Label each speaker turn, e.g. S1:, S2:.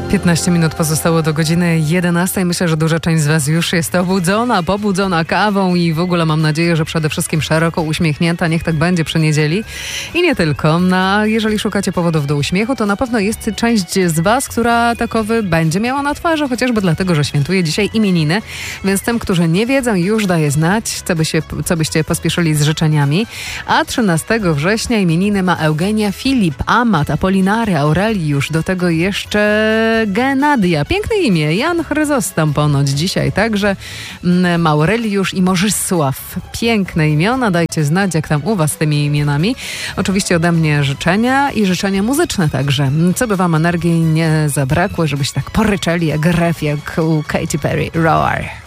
S1: 15 minut pozostało do godziny 11. Myślę, że duża część z Was już jest pobudzona kawą i w ogóle mam nadzieję, że przede wszystkim szeroko uśmiechnięta. Niech tak będzie przy niedzieli. I nie tylko. Jeżeli szukacie powodów do uśmiechu, to na pewno jest część z Was, która takowy będzie miała na twarzy, chociażby dlatego, że świętuje dzisiaj imieniny. Więc tym, którzy nie wiedzą, już daję znać, co byście pospieszyli z życzeniami. A 13 września imieniny ma Eugenia, Filip, Amat, Apolinary, Aureliusz, do tego jeszcze Genadia. Piękne imię. Jan Chryzostom ponoć dzisiaj. Także Maureliusz i Morzysław. Piękne imiona. Dajcie znać, jak tam u Was z tymi imionami. Oczywiście ode mnie życzenia i życzenia muzyczne także. Co by Wam energii nie zabrakło, żebyście tak poryczeli jak grew, jak u Katy Perry. Roar.